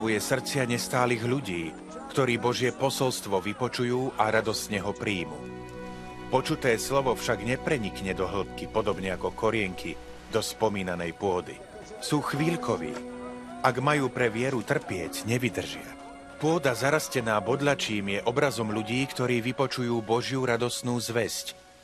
srdcia nestálych ľudí, ktorí Božie posolstvo vypočujú a radostne ho príjmu. Počuté slovo však neprenikne do hĺbky, podobne ako korienky do spomínanej pôdy. Sú chvíľkoví. Ak majú pre vieru trpieť, nevydržia. Pôda zarastená bodľačím je obrazom ľudí, ktorí vypočujú Božiu radostnú zvesť